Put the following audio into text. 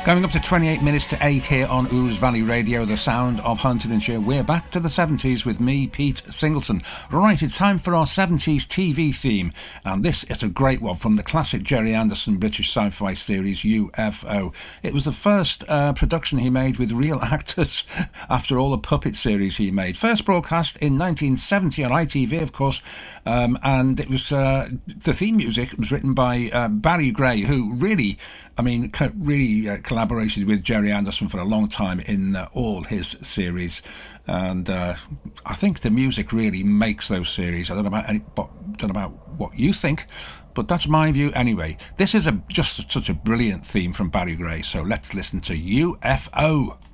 Going up to 28 minutes to 8 here on Ouse Valley Radio, the sound of Huntingdonshire. We're back to the 70s with me, Pete Singleton. Right, it's time for our 70s TV theme, and this is a great one from the classic Gerry Anderson British sci-fi series UFO. It was the first production he made with real actors after all the puppet series he made. First broadcast in 1970 on ITV, of course, and it was the theme music was written by Barry Gray, who really collaborated with Gerry Anderson for a long time in all his series, and I think the music really makes those series. I don't know about what you think, but that's my view anyway. This is just such a brilliant theme from Barry Gray, so let's listen to UFO.